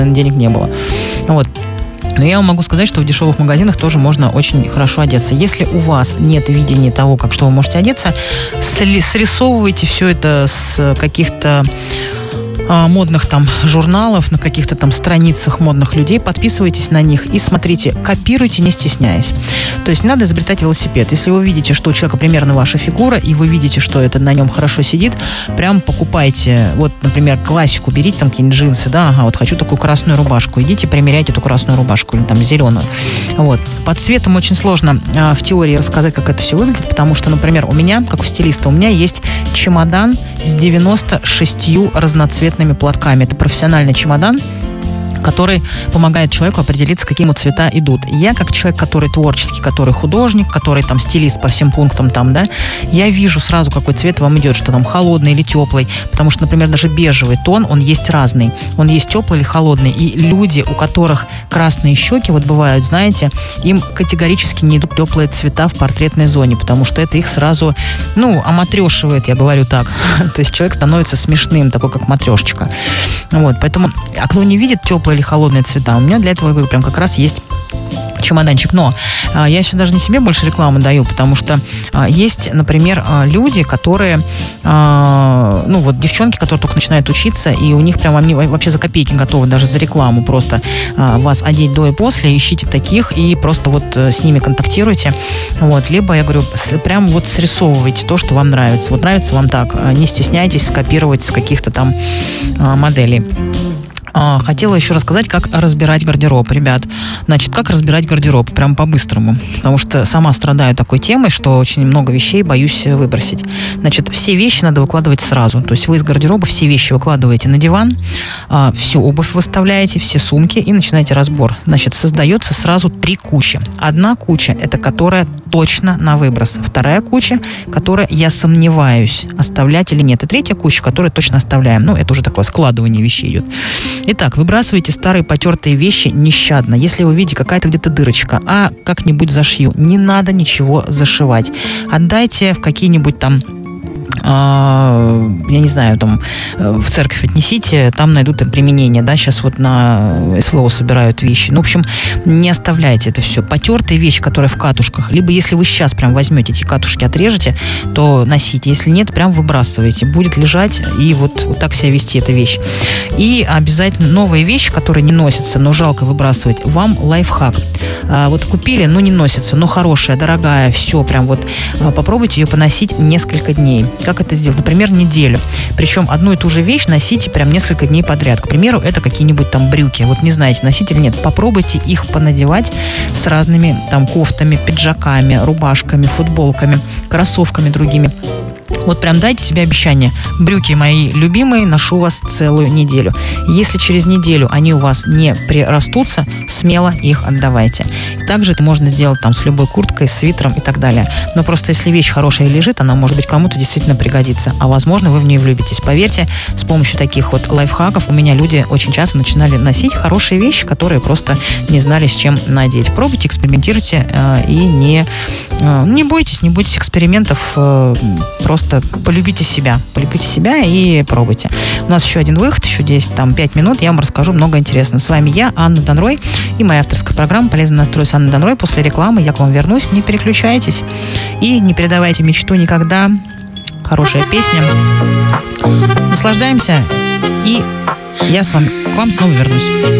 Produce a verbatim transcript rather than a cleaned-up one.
денег не было. Вот. Но я вам могу сказать, что в дешевых магазинах тоже можно очень хорошо одеться. Если у вас нет видения того, как что вы можете одеться, срисовывайте все это с каких-то модных там журналов, на каких-то там страницах модных людей, подписывайтесь на них и смотрите, копируйте, не стесняясь. То есть не надо изобретать велосипед. Если вы видите, что у человека примерно ваша фигура, и вы видите, что это на нем хорошо сидит, прям покупайте, вот, например, классику, берите там какие-нибудь джинсы, да, ага, вот хочу такую красную рубашку, идите примеряйте эту красную рубашку или там зеленую. Вот. Под цветом очень сложно а, в теории рассказать, как это все выглядит, потому что, например, у меня, как у стилиста, у меня есть чемодан с девяносто шестью разноцветными платками. Это профессиональный чемодан, который помогает человеку определиться, какие ему цвета идут. Я, как человек, который творческий, который художник, который там стилист по всем пунктам там, да, я вижу сразу, какой цвет вам идет, что там холодный или теплый, потому что, например, даже бежевый тон, он есть разный. Он есть теплый или холодный. И люди, у которых красные щеки, вот бывают, знаете, им категорически не идут теплые цвета в портретной зоне, потому что это их сразу, ну, оматрешивает, я говорю так. То есть человек становится смешным, такой, как матрешечка. Вот, поэтому, а кто не видит теплые или холодные цвета, у меня для этого, я говорю, прям как раз есть чемоданчик. Но а, я еще даже не себе больше рекламу даю, потому что а, есть, например, а, люди, которые, а, ну вот девчонки, которые только начинают учиться, и у них прям они вообще за копейки готовы даже за рекламу просто а, вас одеть до и после, ищите таких и просто вот а, с ними контактируйте. Вот. Либо, я говорю, с, прям вот срисовывайте то, что вам нравится. Вот нравится вам так, а, не стесняйтесь скопировать с каких-то там а, моделей. Хотела еще рассказать, как разбирать гардероб, ребят. Значит, как разбирать гардероб, прям по-быстрому. Потому что сама страдаю такой темой, что очень много вещей боюсь выбросить. Значит, все вещи надо выкладывать сразу. То есть вы из гардероба все вещи выкладываете на диван, всю обувь выставляете, все сумки и начинаете разбор. Значит, создается сразу три кучи. Одна куча, это которая точно на выброс. Вторая куча, которая я сомневаюсь, оставлять или нет. И третья куча, которую точно оставляем. Ну, это уже такое складывание вещей идет. Итак, выбрасывайте старые потертые вещи нещадно. Если вы видите, какая-то где-то дырочка, а как-нибудь зашью. Не надо ничего зашивать. Отдайте в какие-нибудь там, я не знаю, там в церковь отнесите, там найдут там применение, да, сейчас вот на СВО собирают вещи. Ну, в общем, не оставляйте это все. Потертые вещи, которые в катушках, либо если вы сейчас прям возьмете эти катушки, отрежете, то носите. Если нет, прям выбрасывайте. Будет лежать и вот, вот так себя вести эта вещь. И обязательно новые вещи, которые не носятся, но жалко выбрасывать, вам лайфхак. А, вот купили, но не носится, но хорошая, дорогая, все, прям вот а, попробуйте ее поносить несколько дней. Как это сделать? Например, неделю. Причем одну и ту же вещь носите прям несколько дней подряд. К примеру, это какие-нибудь там брюки. Вот не знаете, носить или нет. Попробуйте их понадевать с разными там кофтами, пиджаками, рубашками, футболками, кроссовками другими. Вот прям дайте себе обещание. Брюки мои любимые, ношу вас целую неделю. Если через неделю они у вас не прирастутся, смело их отдавайте. Также это можно сделать там с любой курткой, с свитером и так далее. Но просто если вещь хорошая лежит, она, может быть, кому-то действительно пригодится. А возможно, вы в нее влюбитесь. Поверьте, с помощью таких вот лайфхаков у меня люди очень часто начинали носить хорошие вещи, которые просто не знали, с чем надеть. Пробуйте, экспериментируйте э, и не, э, не бойтесь, не бойтесь экспериментов. Э, просто полюбите себя. Полюбите себя и пробуйте. У нас еще один выход, еще десять, там, пять минут. Я вам расскажу много интересного. С вами я, Анна Донрой, и моя авторская программа «Полезный настрой» с Анной Донрой. После рекламы я к вам вернусь. Не переключайтесь и не передавайте мечту никогда. Хорошая песня. Наслаждаемся, и я с вами, к вам снова вернусь.